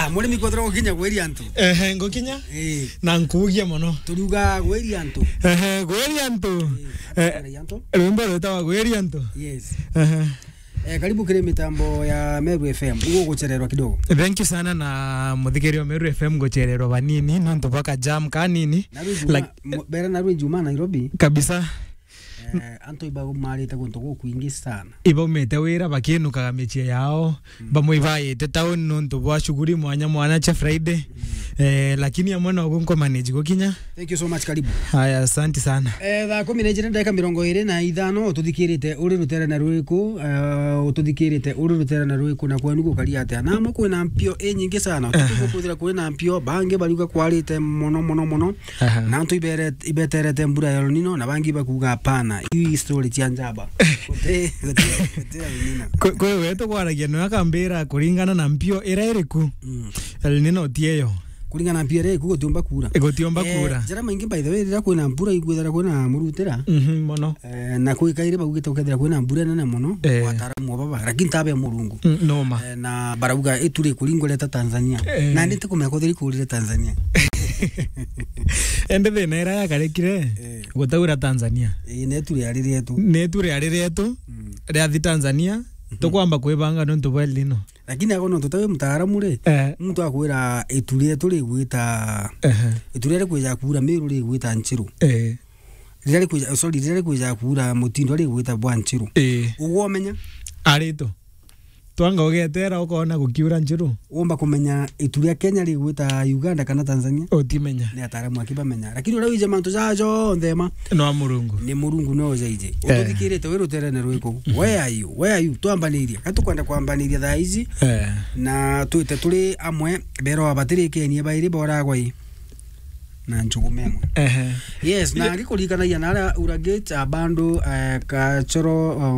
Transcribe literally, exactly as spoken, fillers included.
Ah, muri mikodra gokinya gweri antu. Eh, ngokinya? Eh. Na nkugia muno. Turuga gweri antu. Eh, gweri antu. Eh, antu. Rumba rutawa gweri antu. Yes. Eh. Eh, karibu kile mitambo ya Meru F M. Ugo kuchererwa kidogo. Thank you sana na muthikiri wa Meru F M gochererwa banini no ntopaka jam kanini. Like bera na Juma Nairobi. Kabisa. Eh, anto ibago marite gunto kuingi sana. Ibo mete wira bakinukaga michie yao mm. Bamwe bayete town no ntobwa shuguri mwanya mwana cha Friday mm. Eh, lakini amona ogunko manage gokinya. Thank you so much, karibu. Haya, asante sana. Eh, tha kumi na ijana ndeka mirongo iri na ithano tuthikirite uri rutere na ruiku eh tuthikirite uri rutere na ruiku na kwenu gukaria ate na mo kwina mpio e nyingi sana tukuthira kwina mpio bange bariuga kwarite mono mono mono na ntu ibere ibeterete mbura ya Nino na bangi bakuga hapana hii story tia njaba kote kote kote kwa weto kwaragia no akambira kuringana na mpio ira iriku El Nino tieyo kuringana mpio ire kugo tiomba kura egotiomba kura jara maingi by the way rira kwina mbura igwethera kwina murutera mhm mono eh na kuikaire bagugite ukethera kwina mbura nene mono wataramu baba lakini tabe murungu noma na barauga ituri kuringoleta Tanzania na ndite kumeko thiri kurire Tanzania ende the naira ya karekire gutaura Tanzania eh ne turi arire tu ne turi arire tu ria thi Tanzania tukwamba kwibanga no ntubel lino lakini agono tutawe mtaaramu re mtu akwira ituri turi gwita ituri kwija kura Meru ri gwita Nchiru eh riri kwija sorry riri kwija kura Mutindo ri gwita Bwa Nchiru ugo menya arito twanga ugetera ukona gukiura Nchiru umba kumenya ituri Kenya ri gwita Uganda kana Tanzania otimenya ni ataramu akibamenya lakini ura wije mantu jajo ndema no murungu ni murungu no zaije ututhikirite we ruterene rwiko where are you where are you twambaniria katukwenda kwambaniria thaa ici na twite turi amwe bero abatiri kenie bairi boragwa i na njugumemwe eh yes na gikurikanagia na uragate abandu kachoro